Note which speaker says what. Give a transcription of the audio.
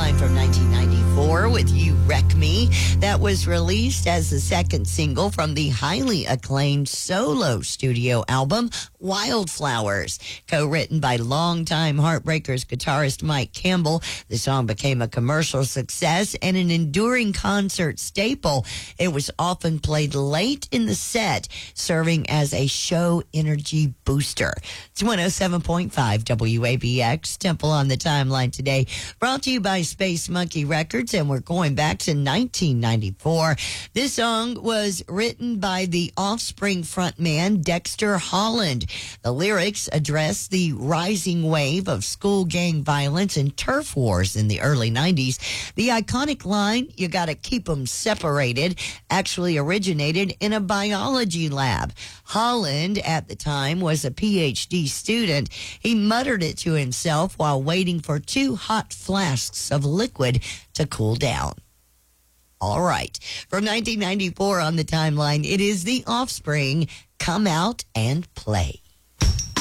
Speaker 1: Timeline from 1994 with You Wreck Me. That was released as the second single from the highly acclaimed solo studio album, Wildflowers. Co-written by longtime Heartbreakers guitarist Mike Campbell, the song became a commercial success and an enduring concert staple. It was often played late in the set, serving as a show energy booster. It's 107.5 WABX, Temple on the Timeline today, brought to you by Space Monkey Records, and we're going back to 1994. This song was written by the Offspring frontman Dexter Holland. The lyrics address the rising wave of school gang violence and turf wars in the early 90s. The iconic line, "You gotta keep them separated," actually originated in a biology lab. Holland, at the time, was a PhD student. He muttered it to himself while waiting for 2 hot flasks of liquid to cool down. All right. From 1994 on the Timeline, it is The Offspring, Come Out and Play.